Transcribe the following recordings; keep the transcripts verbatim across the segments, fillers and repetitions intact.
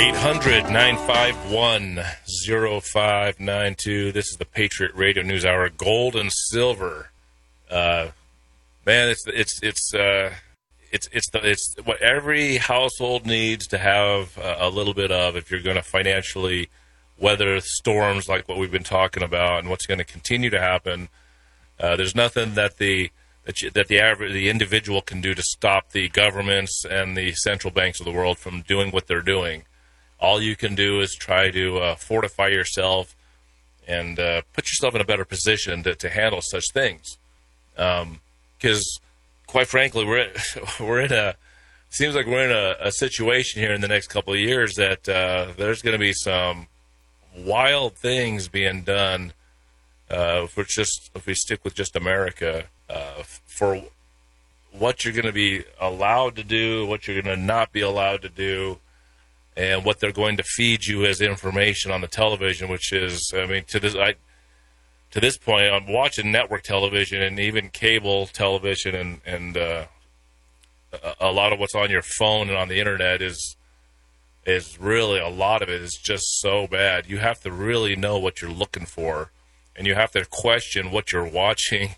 eight hundred, nine five one, oh five nine two. This is the Patriot Radio News Hour. Gold and silver. Uh, man, it's it's it's uh, it's it's the, it's what every household needs to have a, a little bit of if you're going to financially weather storms like what we've been talking about and what's going to continue to happen. Uh, there's nothing that the that, you, that the average the individual can do to stop the governments and the central banks of the world from doing what they're doing. All you can do is try to uh, fortify yourself and uh, put yourself in a better position to, to handle such things. Because, um, quite frankly, we're we're in a seems like we're in a, a situation here in the next couple of years that uh, there's going to be some wild things being done. Uh, if we're just if we stick with just America, uh, for what you're going to be allowed to do, what you're going to not be allowed to do. And what they're going to feed you as information on the television, which is, I mean, to this, I, to this point, I'm watching network television and even cable television, and and uh, a, a lot of what's on your phone and on the internet is is really a lot of it is just so bad. You have to really know what you're looking for, and you have to question what you're watching.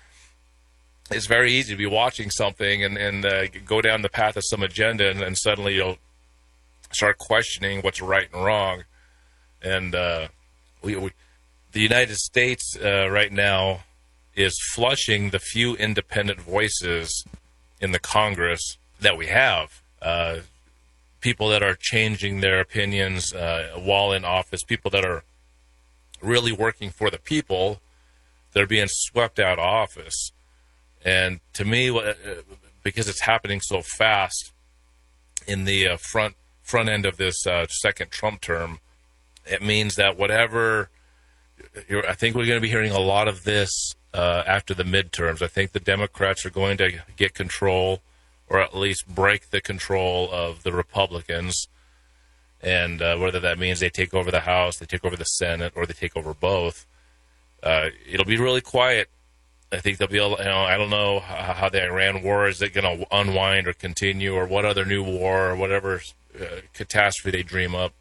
It's very easy to be watching something and and uh, go down the path of some agenda, and, and suddenly you'll start questioning what's right and wrong. And uh, we, we, the United States uh, right now is flushing the few independent voices in the Congress that we have. Uh, people that are changing their opinions uh, while in office, people that are really working for the people, they're being swept out of office. And to me, because it's happening so fast in the uh, front front end of this uh, second Trump term, it means that whatever, you're, I think we're going to be hearing a lot of this uh, after the midterms. I think the Democrats are going to get control, or at least break the control of the Republicans. And uh, whether that means they take over the House, they take over the Senate, or they take over both, uh, it'll be really quiet. I think there'll be, a, you know, I don't know how, how the Iran war is it going to unwind or continue, or what other new war or whatever uh, catastrophe they dream up.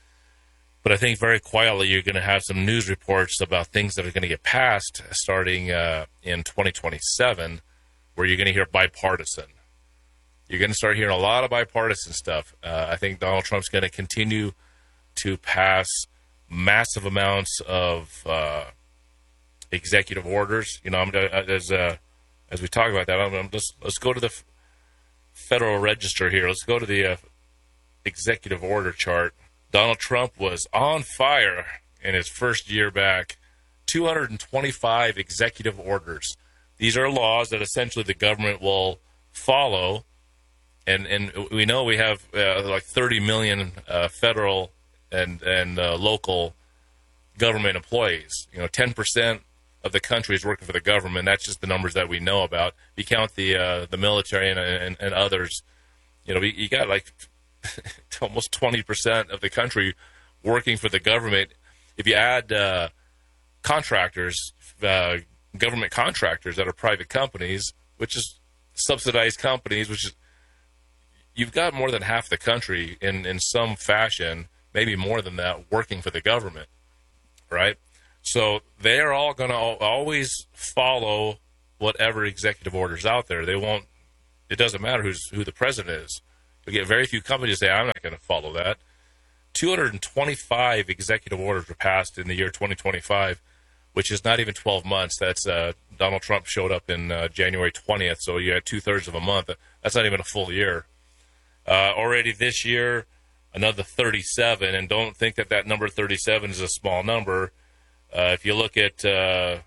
But I think very quietly you're going to have some news reports about things that are going to get passed starting uh, in twenty twenty-seven, where you're going to hear bipartisan. You're going to start hearing a lot of bipartisan stuff. Uh, I think Donald Trump's going to continue to pass massive amounts of uh, executive orders. You know, I'm, as uh, as we talk about that, I'm, I'm just let's go to the Federal Register here. Let's go to the uh, executive order chart. Donald Trump was on fire in his first year back. two hundred twenty-five executive orders. These are laws that essentially the government will follow. And and we know we have uh, like thirty million uh, federal and, and uh, local government employees. You know, ten percent of the country is working for the government. That's just the numbers that we know about. You count the uh, the military and, and, and others, you know, you got like almost twenty percent of the country working for the government. If you add uh, contractors, uh, government contractors that are private companies, which is subsidized companies, which is, you've got more than half the country in, in some fashion, maybe more than that, working for the government, right? So they're all going to always follow whatever executive orders out there. They won't, it doesn't matter who's who the president is. You get very few companies say, I'm not going to follow that. two hundred twenty-five executive orders were passed in the year twenty twenty-five, which is not even twelve months. That's uh, Donald Trump showed up in uh, January twentieth, so you had two-thirds of a month. That's not even a full year. Uh, already this year, another thirty-seven, and don't think that that number thirty-seven is a small number. Uh, if you look at uh,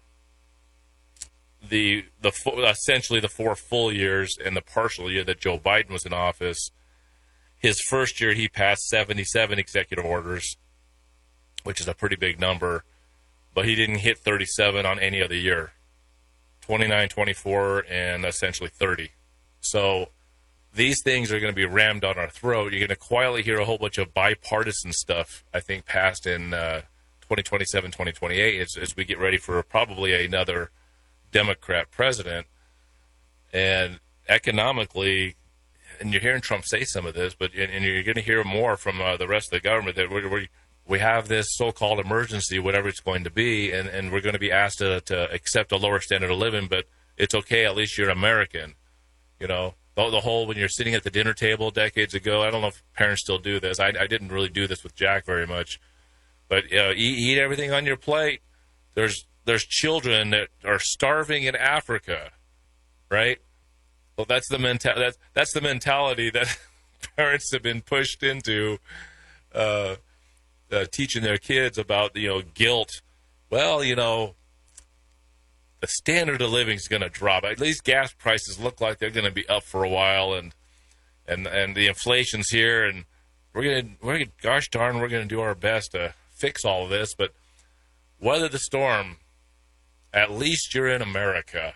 the the essentially the four full years and the partial year that Joe Biden was in office, his first year he passed seventy-seven executive orders, which is a pretty big number, but he didn't hit thirty-seven on any other year, twenty-nine, twenty-four, and essentially thirty. So these things are going to be rammed down our throat. You're going to quietly hear a whole bunch of bipartisan stuff, I think, passed in uh, twenty twenty-seven, twenty twenty-eight as, as we get ready for probably another Democrat president. And economically, and you're hearing Trump say some of this, but and you're going to hear more from uh, the rest of the government that we we we have this so-called emergency, whatever it's going to be, and, and we're going to be asked to, to accept a lower standard of living, but it's okay. At least you're American, you know. The, the whole when you're sitting at the dinner table decades ago. I don't know if parents still do this. I, I didn't really do this with Jack very much, but uh, eat, eat everything on your plate. There's there's children that are starving in Africa, right? Well, that's the menta- that's, that's the mentality that parents have been pushed into, uh, uh, teaching their kids about, you know, guilt. Well, you know, the standard of living is going to drop. At least gas prices look like they're going to be up for a while, and and and the inflation's here, and we're going to we're gonna, gosh darn, we're going to do our best to fix all of this, but weather the storm. At least you're in America.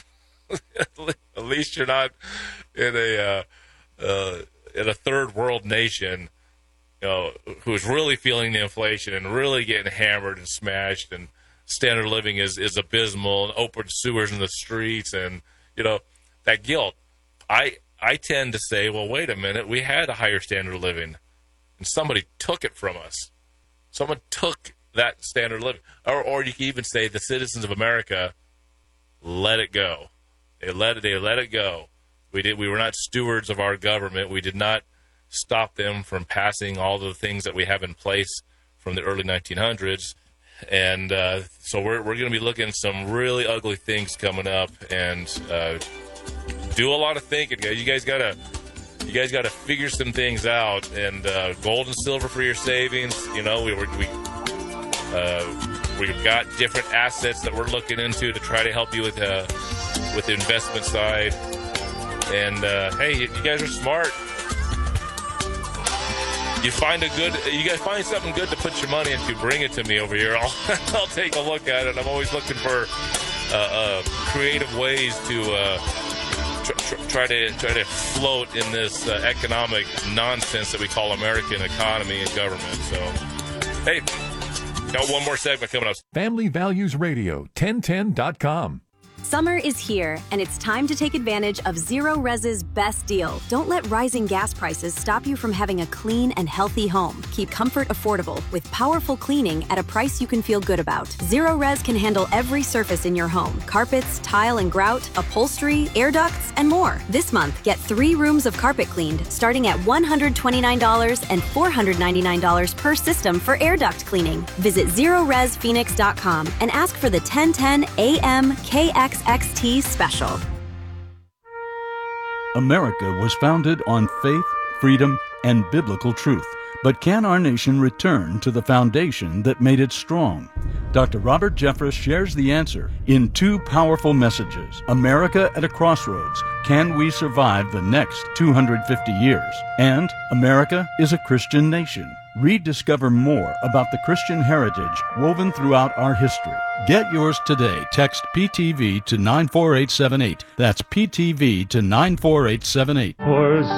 At least you're not in a uh, uh, in a third world nation, you know, who's really feeling the inflation and really getting hammered and smashed, and standard of living is, is abysmal, and open sewers in the streets, and you know that guilt. I I tend to say, well, wait a minute, we had a higher standard of living, and somebody took it from us. Someone took that standard of living, or or you can even say the citizens of America let it go. They let it. They let it go. We did. We were not stewards of our government. We did not stop them from passing all the things that we have in place from the early nineteen hundreds. And uh, so we're we're going to be looking at some really ugly things coming up, and uh, do a lot of thinking, guys. You guys gotta you guys gotta figure some things out. And uh, gold and silver for your savings. You know, we we we uh, we've got different assets that we're looking into to try to help you with uh, with the investment side. And uh, hey, you, you guys are smart. You find a good, you guys find something good to put your money into, bring it to me over here. I'll, I'll take a look at it. I'm always looking for uh, uh, creative ways to uh, tr- tr- try to try to float in this uh, economic nonsense that we call American economy and government. So, hey, got one more segment coming up. Family Values Radio, ten ten dot com. Summer is here, and it's time to take advantage of Zero Res's best deal. Don't let rising gas prices stop you from having a clean and healthy home. Keep comfort affordable with powerful cleaning at a price you can feel good about. Zero Res can handle every surface in your home: carpets, tile and grout, upholstery, air ducts, and more. This month, get three rooms of carpet cleaned, starting at one hundred twenty-nine dollars and four hundred ninety-nine dollars per system for air duct cleaning. Visit zero res phoenix dot com and ask for the ten ten A M K X X T special. America was founded on faith, freedom, and biblical truth. But can our nation return to the foundation that made it strong? Doctor Robert Jeffress shares the answer in two powerful messages: America at a Crossroads, Can We Survive the Next two hundred fifty years? And America is a Christian Nation. Rediscover more about the Christian heritage woven throughout our history. Get yours today. Text P T V to nine four eight seven eight. That's P T V to nine four eight seven eight. For